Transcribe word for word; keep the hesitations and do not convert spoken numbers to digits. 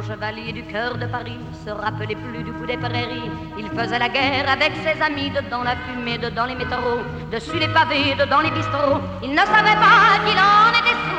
chevalier du cœur de Paris se rappelait plus du goût des prairies. Il faisait la guerre avec ses amis, dedans la fumée, dedans les métros, dessus les pavés, dedans les bistrots. Il ne savait pas qu'il en était sous.